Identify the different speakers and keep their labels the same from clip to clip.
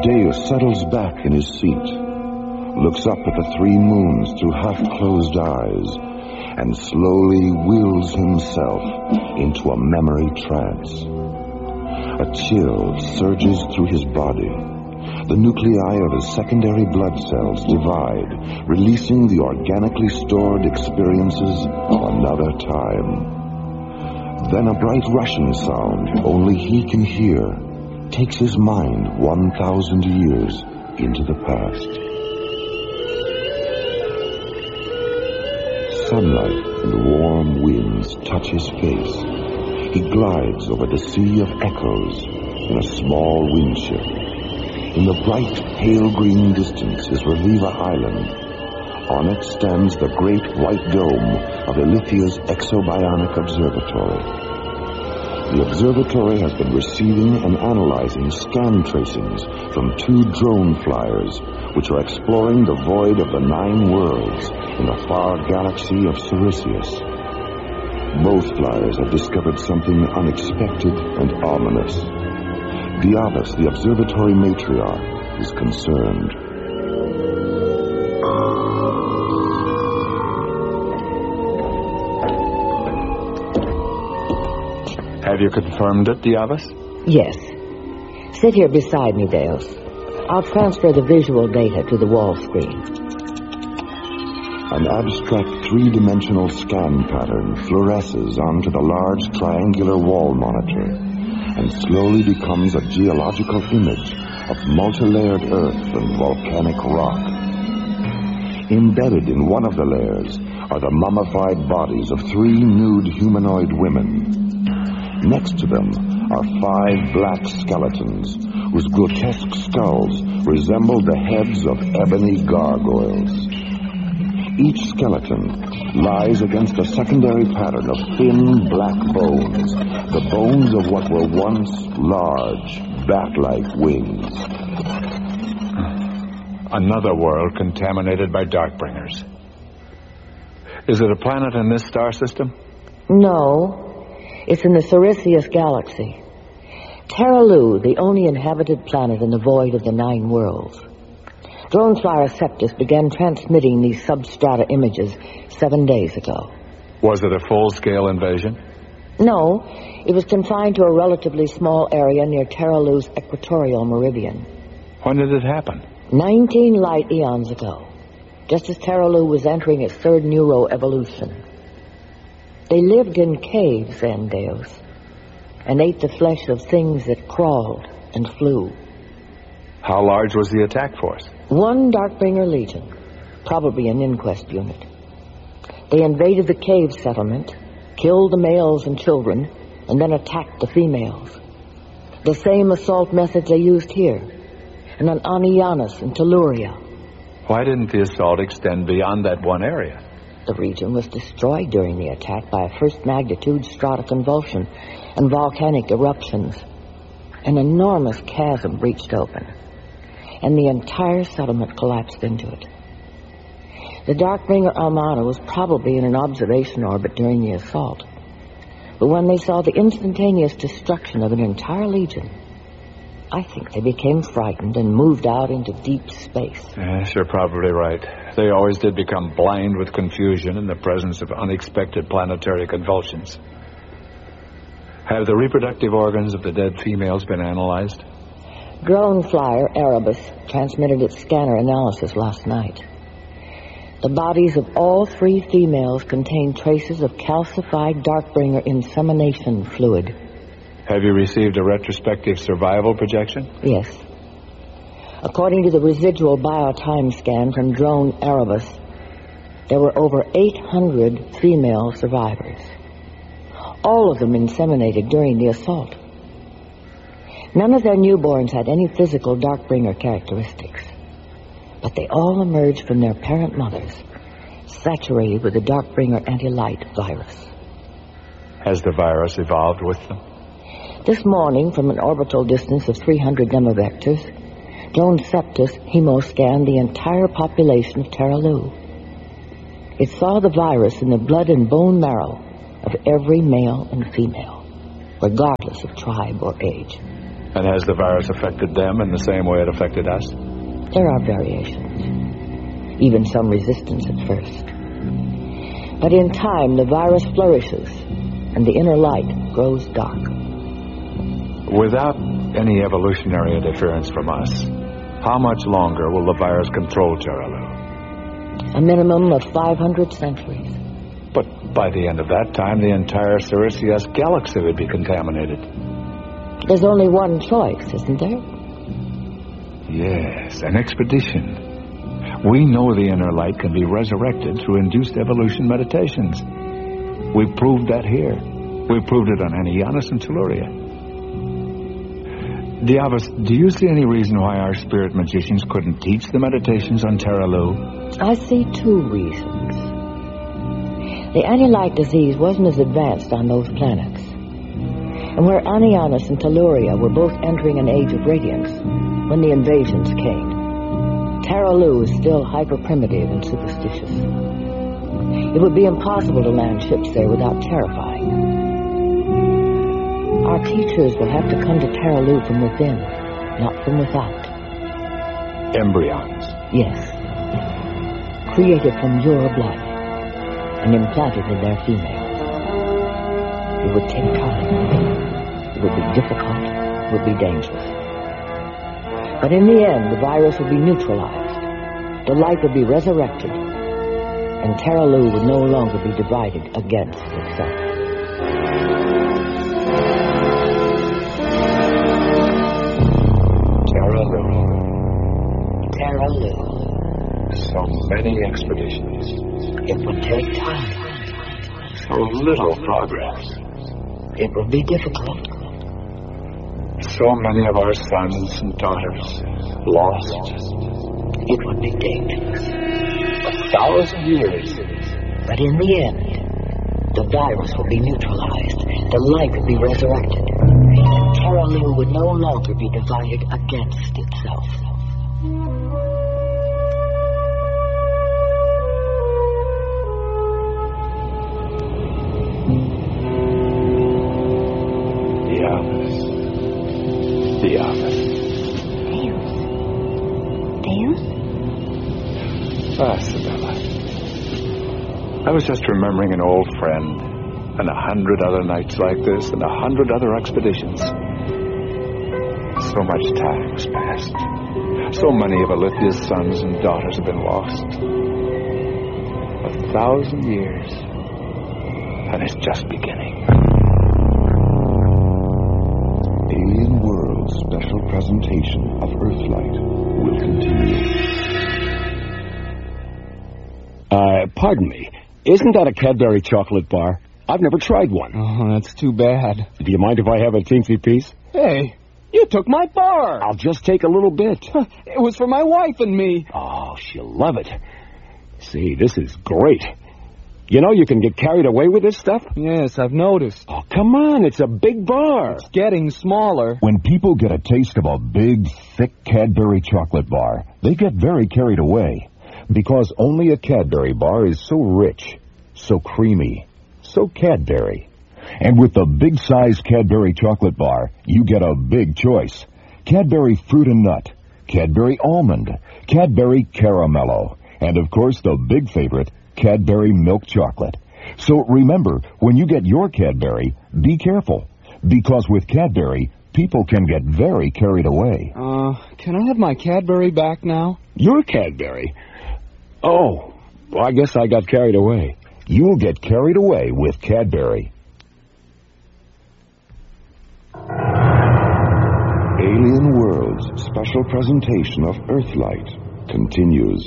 Speaker 1: Deus settles back in his seat, looks up at the three moons through half-closed eyes, and slowly wills himself into a memory trance. A chill surges through his body. The nuclei of his secondary blood cells divide, releasing the organically stored experiences of another time. Then a bright rushing sound only he can hear takes his mind 1,000 years into the past. Sunlight and warm winds touch his face. He glides over the sea of echoes in a small windship. In the bright, pale green distance is Reliva Island. On it stands the great white dome of Ilithia's Exobionic Observatory. The observatory has been receiving and analyzing scan tracings from 2 drone flyers, which are exploring the void of the 9 worlds in the far galaxy of Sirius. Both flyers have discovered something unexpected and ominous. Diabas, the observatory matriarch, is concerned.
Speaker 2: Have you confirmed it, Diabas?
Speaker 3: Yes. Sit here beside me, Deus. I'll transfer the visual data to the wall screen.
Speaker 1: An abstract three-dimensional scan pattern fluoresces onto the large triangular wall monitor and slowly becomes a geological image of multi-layered earth and volcanic rock. Embedded in one of the layers are the mummified bodies of 3 nude humanoid women. Next to them are 5 black skeletons whose grotesque skulls resemble the heads of ebony gargoyles. Each skeleton lies against a secondary pattern of thin black bones, the bones of what were once large, bat-like wings.
Speaker 2: Another world contaminated by Darkbringers. Is it a planet in this star system?
Speaker 3: No. It's in the Sirius galaxy. Terralu, the only inhabited planet in the void of the 9 worlds. Drone flyer Septus began transmitting these substrata images 7 days ago.
Speaker 2: Was it a full-scale invasion?
Speaker 3: No, it was confined to a relatively small area near Terralu's equatorial meridian.
Speaker 2: When did it happen?
Speaker 3: 19 light eons ago, just as Terralu was entering its 3rd neuroevolution. They lived in caves, Deus, and ate the flesh of things that crawled and flew.
Speaker 2: How large was the attack force?
Speaker 3: 1 Darkbringer Legion, probably an inquest unit. They invaded the cave settlement, killed the males and children, and then attacked the females. The same assault methods they used here, and on Anianus and Telluria.
Speaker 2: Why didn't the assault extend beyond that one area?
Speaker 3: The region was destroyed during the attack by a first-magnitude stratoconvulsion and volcanic eruptions. An enormous chasm breached open, and the entire settlement collapsed into it. The Darkbringer Armada was probably in an observation orbit during the assault, but when they saw the instantaneous destruction of an entire legion, I think they became frightened and moved out into deep space.
Speaker 2: Yes, you're probably right. They always did become blind with confusion in the presence of unexpected planetary convulsions. Have the reproductive organs of the dead females been analyzed?
Speaker 3: Drone flyer Erebus transmitted its scanner analysis last night. The bodies of all 3 females contain traces of calcified Darkbringer insemination fluid.
Speaker 2: Have you received a retrospective survival projection?
Speaker 3: Yes. According to the residual biotime scan from drone Erebus, there were over 800 female survivors. All of them inseminated during the assault. None of their newborns had any physical Darkbringer characteristics, but they all emerged from their parent mothers, saturated with the Darkbringer anti-light virus.
Speaker 2: Has the virus evolved with them?
Speaker 3: This morning, from an orbital distance of 300 nemavectors, drone Septus hemoscanned the entire population of Terralu. It saw the virus in the blood and bone marrow of every male and female, regardless of tribe or age.
Speaker 2: And has the virus affected them in the same way it affected us?
Speaker 3: There are variations, even some resistance at first. But in time, the virus flourishes, and the inner light grows dark.
Speaker 2: Without any evolutionary interference from us, how much longer will the virus control Terralu?
Speaker 3: A minimum of 500 centuries.
Speaker 2: But by the end of that time, the entire Sirius galaxy would be contaminated.
Speaker 3: There's only one choice, isn't there?
Speaker 2: Yes, an expedition. We know the inner light can be resurrected through induced evolution meditations. We proved that here. We proved it on Anianus and Telluria. Diavus, do you see any reason why our spirit magicians couldn't teach the meditations on Terralu?
Speaker 3: I see two reasons. The anti-light disease wasn't as advanced on those planets. And where Anianus and Telluria were both entering an age of radiance when the invasions came, Terralu is still hyper-primitive and superstitious. It would be impossible to land ships there without terrifying them. Our teachers will have to come to Terralu from within, not from without.
Speaker 2: Embryons.
Speaker 3: Yes. Created from your blood and implanted in their females. It would take time. It would be difficult. It would be dangerous. But in the end, the virus would be neutralized. The light would be resurrected. And Terralu would no longer be divided against itself. Terralu.
Speaker 2: So many expeditions.
Speaker 3: It would take time.
Speaker 2: So little progress.
Speaker 3: It would be difficult.
Speaker 2: So many of our sons and daughters lost.
Speaker 3: It would be dangerous.
Speaker 2: 1,000 years.
Speaker 3: But in the end, the virus will be neutralized. The light will be resurrected. And Terralu would no longer be divided against itself.
Speaker 2: Diavus.
Speaker 4: Deus?
Speaker 2: Ah, Sabella. I was just remembering an old friend, and 100 other nights like this, and 100 other expeditions. So much time has passed. So many of Alethea's sons and daughters have been lost. 1,000 years, and it's just beginning.
Speaker 1: Alien World's special presentation of Earthlight will continue.
Speaker 5: Pardon me. Isn't that a Cadbury chocolate bar? I've never tried one.
Speaker 6: Oh, that's too bad.
Speaker 5: Do you mind if I have a teensy piece?
Speaker 6: Hey, you took my bar.
Speaker 5: I'll just take a little bit.
Speaker 6: It was for my wife and me.
Speaker 5: Oh, she'll love it. See, this is great. You know you can get carried away with this stuff?
Speaker 6: Yes, I've noticed.
Speaker 5: Oh, come on, it's a big bar.
Speaker 6: It's getting smaller.
Speaker 7: When people get a taste of a big, thick Cadbury chocolate bar, they get very carried away. Because only a Cadbury bar is so rich, so creamy, so Cadbury. And with the big-size Cadbury chocolate bar, you get a big choice. Cadbury Fruit and Nut, Cadbury Almond, Cadbury Caramello, and of course the big favorite, Cadbury Milk Chocolate. So remember, when you get your Cadbury, be careful. Because with Cadbury, people can get very carried away.
Speaker 6: Can I have my Cadbury back now?
Speaker 5: Your Cadbury? Oh, well, I guess I got carried away.
Speaker 7: You'll get carried away with Cadbury.
Speaker 1: Alien World's special presentation of Earthlight continues.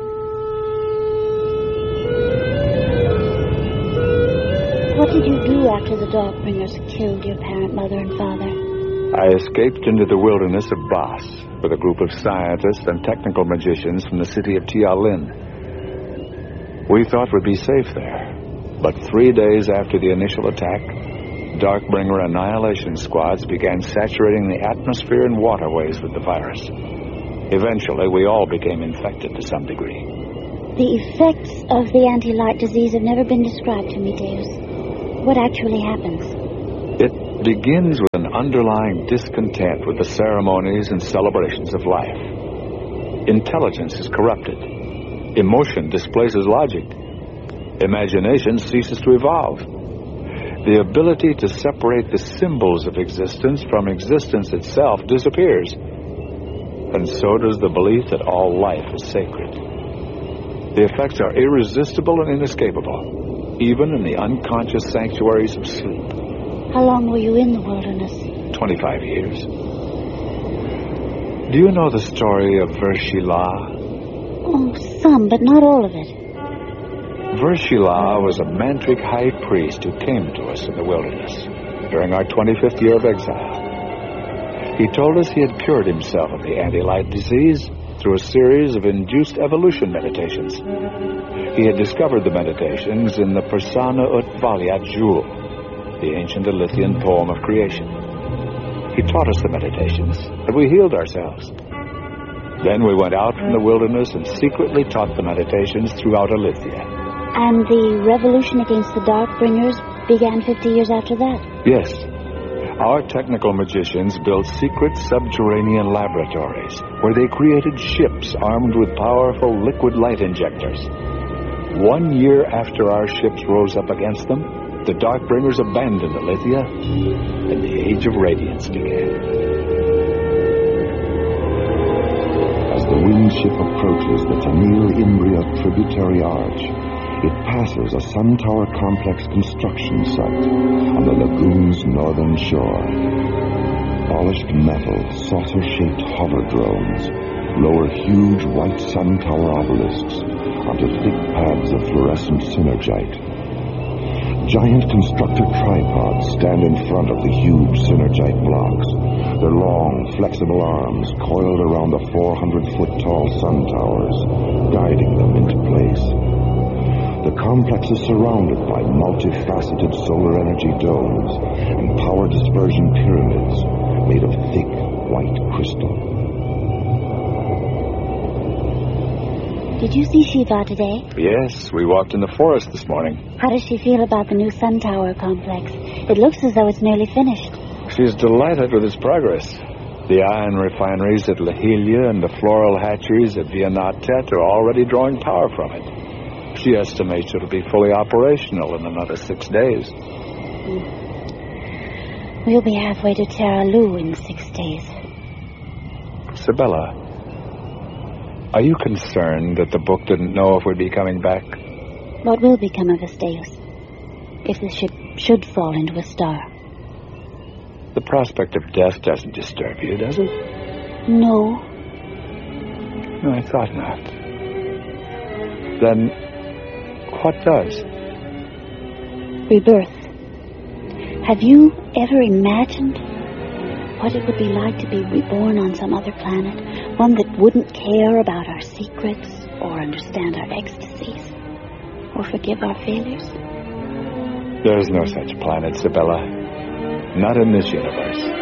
Speaker 4: What did you do after the Dawnbringers killed your parent mother and father?
Speaker 2: I escaped into the wilderness of Bas with a group of scientists and technical magicians from the city of Tialin. We thought we'd be safe there, but 3 days after the initial attack, Darkbringer annihilation squads began saturating the atmosphere and waterways with the virus. Eventually, we all became infected to some degree.
Speaker 4: The effects of the anti-light disease have never been described to me, Deus. What actually happens?
Speaker 2: It begins with an underlying discontent with the ceremonies and celebrations of life. Intelligence is corrupted. Emotion displaces logic. Imagination ceases to evolve. The ability to separate the symbols of existence from existence itself disappears. And so does the belief that all life is sacred. The effects are irresistible and inescapable, even in the unconscious sanctuaries of sleep.
Speaker 4: How long were you in the wilderness?
Speaker 2: 25 years. Do you know the story of Vershila?
Speaker 4: Oh, some, but not all of it.
Speaker 2: Vershila was a mantric high priest who came to us in the wilderness during our 25th year of exile. He told us he had cured himself of the anti-light disease through a series of induced evolution meditations. He had discovered the meditations in the Persana ut Valiat Jewel, the ancient Alithian poem of creation. He taught us the meditations, and we healed ourselves. Then we went out from the wilderness and secretly taught the meditations throughout Alithia.
Speaker 4: And the revolution against the Darkbringers began 50 years after that?
Speaker 2: Yes. Our technical magicians built secret subterranean laboratories where they created ships armed with powerful liquid light injectors. 1 year after our ships rose up against them, the Darkbringers abandoned Alithia, and the Age of Radiance began.
Speaker 1: As the winged ship approaches the Tamil Imbria tributary arch, it passes a sun tower complex construction site on the lagoon's northern shore. Polished metal, saucer-shaped hover drones lower huge white sun tower obelisks onto thick pads of fluorescent synergite. Giant constructor tripods stand in front of the huge synergite blocks, their long, flexible arms coiled around the 400-foot-tall sun towers, guiding them into place. The complex is surrounded by multifaceted solar energy domes and power dispersion pyramids made of thick white crystal.
Speaker 4: Did you see Shiva today?
Speaker 2: Yes, we walked in the forest this morning.
Speaker 4: How does she feel about the new sun tower complex? It looks as though it's nearly finished.
Speaker 2: She's delighted with its progress. The iron refineries at Lahilia and the floral hatcheries at Vianatet are already drawing power from it. She estimates it'll be fully operational in another 6 days.
Speaker 4: We'll be halfway to Terralu in 6 days.
Speaker 2: Sibella, are you concerned that the book didn't know if we'd be coming back?
Speaker 4: What will become of Asteus if the ship should fall into a star?
Speaker 2: The prospect of death doesn't disturb you, does it?
Speaker 4: No.
Speaker 2: No, I thought not. Then what does?
Speaker 4: Rebirth. Have you ever imagined what it would be like to be reborn on some other planet? One that wouldn't care about our secrets or understand our ecstasies or forgive our failures?
Speaker 2: There's no such planet, Sibella. Not in this universe.